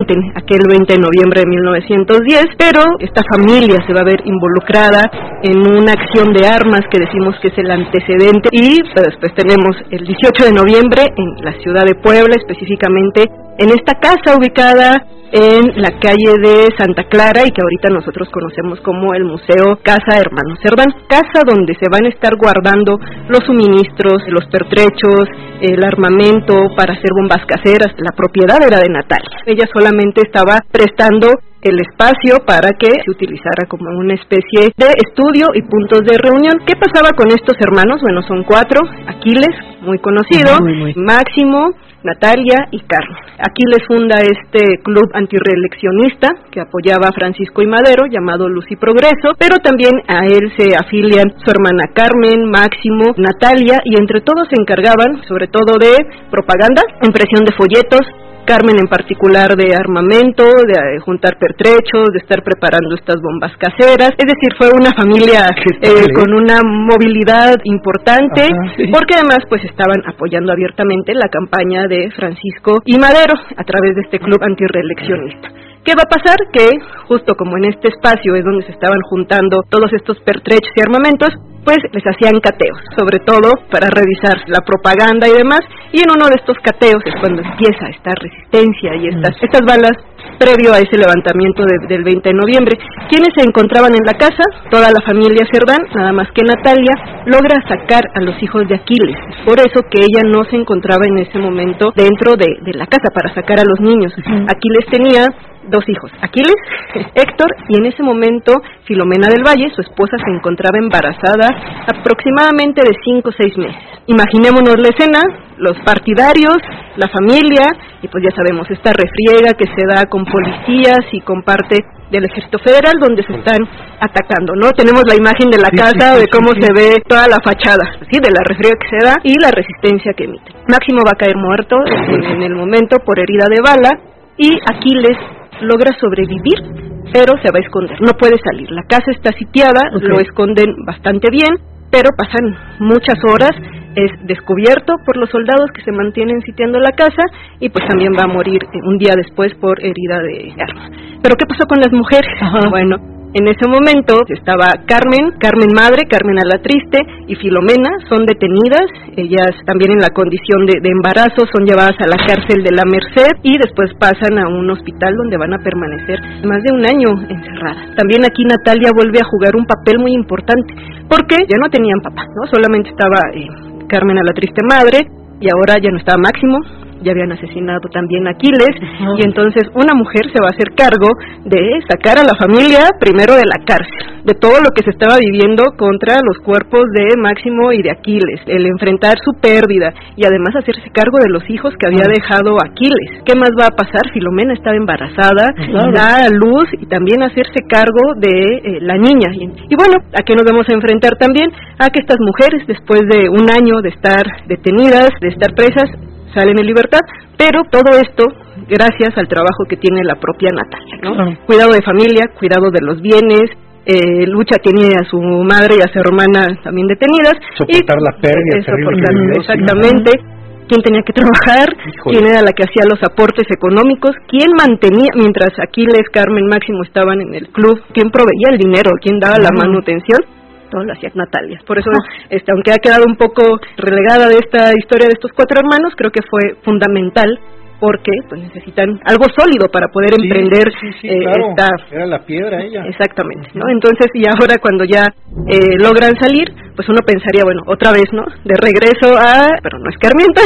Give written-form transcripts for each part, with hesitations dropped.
justamente aquel 20 de noviembre de 1910, pero esta familia se va a ver involucrada en una acción de armas que decimos que es el antecedente, y después tenemos el 18 de noviembre en la ciudad de Puebla, específicamente en esta casa ubicada en la calle de Santa Clara y que ahorita nosotros conocemos como el Museo Casa Hermanos Cerdán, casa donde se van a estar guardando los suministros, los pertrechos, el armamento para hacer bombas caseras. La propiedad era de Natalia, ella solamente estaba prestando el espacio para que se utilizara como una especie de estudio y puntos de reunión. ¿Qué pasaba con estos hermanos? Bueno, son 4, Aquiles, muy conocido, Máximo, Natalia y Carmen. Aquiles funda este club antirreeleccionista que apoyaba a Francisco I. Madero, llamado Luz y Progreso, pero también a él se afilian su hermana Carmen, Máximo, Natalia, y entre todos se encargaban sobre todo de propaganda, impresión de folletos, Carmen en particular de armamento, de juntar pertrechos, de estar preparando estas bombas caseras. Es decir, fue una familia con una movilidad importante. Ajá, sí. Porque además pues estaban apoyando abiertamente la campaña de Francisco I. Madero a través de este club antirreeleccionista. ¿Qué va a pasar? Que justo como en este espacio es donde se estaban juntando todos estos pertrechos y armamentos, pues les hacían cateos, sobre todo para revisar la propaganda y demás, y en uno de estos cateos es cuando empieza esta resistencia y estas balas previo a ese levantamiento del 20 de noviembre. ¿Quiénes se encontraban en la casa? Toda la familia Cerdán, nada más que Natalia logra sacar a los hijos de Aquiles, por eso que ella no se encontraba en ese momento dentro de la casa para sacar a los niños. Aquiles tenía 2 hijos, Aquiles, Héctor, y en ese momento Filomena del Valle, su esposa, se encontraba embarazada aproximadamente de 5 o 6 meses. Imaginémonos la escena, los partidarios, la familia, y pues ya sabemos, esta refriega que se da con policías y con parte del Ejército Federal, donde se están atacando, ¿no? Tenemos la imagen de la casa, de cómo se ve toda la fachada, ¿sí? De la refriega que se da y la resistencia que emite. Máximo va a caer muerto en el momento por herida de bala, y Aquiles logra sobrevivir, pero se va a esconder, no puede salir. La casa está sitiada, lo esconden bastante bien, pero pasan muchas horas, es descubierto por los soldados que se mantienen sitiando la casa, y pues también va a morir un día después por herida de arma. ¿Pero qué pasó con las mujeres? Bueno, en ese momento estaba Carmen madre, Carmen a la triste, y Filomena, son detenidas, ellas también en la condición de embarazo son llevadas a la cárcel de la Merced y después pasan a un hospital donde van a permanecer más de 1 año encerradas. También aquí Natalia vuelve a jugar un papel muy importante, porque ya no tenían papá, ¿no? Solamente estaba Carmen a la triste madre, y ahora ya no estaba Máximo, ya habían asesinado también a Aquiles, y entonces una mujer se va a hacer cargo de sacar a la familia primero de la cárcel, de todo lo que se estaba viviendo contra los cuerpos de Máximo y de Aquiles, el enfrentar su pérdida y además hacerse cargo de los hijos que había dejado Aquiles. ¿Qué más va a pasar? Filomena estaba embarazada, da a luz, y también hacerse cargo de la niña. Y bueno, ¿a qué nos vamos a enfrentar también? A que estas mujeres, después de 1 año de estar detenidas, de estar presas, salen en libertad, pero todo esto gracias al trabajo que tiene la propia Natalia, ¿no? Cuidado de familia, cuidado de los bienes, Lucha tiene a su madre y a su hermana también detenidas. Soportar la pérdida. Exactamente. ¿Quién tenía que trabajar? ¿Quién era la que hacía los aportes económicos? ¿Quién mantenía, mientras Aquiles, Carmen, Máximo estaban en el club, quién proveía el dinero? ¿Quién daba la manutención? Todo lo hacía Natalia. Por eso, aunque ha quedado un poco relegada de esta historia de estos 4 hermanos, creo que fue fundamental, porque pues necesitan algo sólido para poder emprender claro. Era la piedra ella. Exactamente, ¿no? Entonces, y ahora cuando ya logran salir, pues uno pensaría, bueno, otra vez, ¿no? De regreso pero no es Carmienta,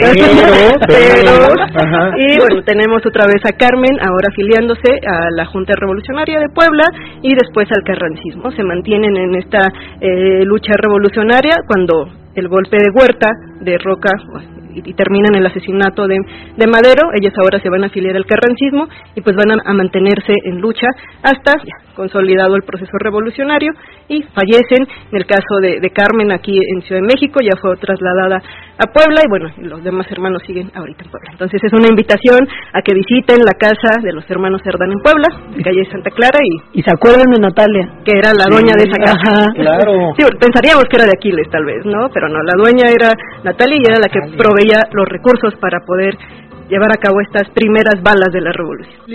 pero y bueno, tenemos otra vez a Carmen, ahora afiliándose a la Junta Revolucionaria de Puebla y después al carrancismo. Se mantienen en esta lucha revolucionaria cuando el golpe de Huerta derroca y terminan el asesinato de Madero. Ellas ahora se van a afiliar al carrancismo y pues van a mantenerse en lucha hasta consolidado el proceso revolucionario, y fallecen. En el caso de Carmen aquí en Ciudad de México, ya fue trasladada a Puebla, y bueno, los demás hermanos siguen ahorita en Puebla. Entonces es una invitación a que visiten la casa de los hermanos Cerdán en Puebla, en calle Santa Clara, y se acuerdan de Natalia, que era la dueña de esa casa. Claro. Sí, pensaríamos que era de Aquiles tal vez, ¿no? Pero no, la dueña era Natalia, y era la que proveía los recursos para poder llevar a cabo estas primeras balas de la revolución.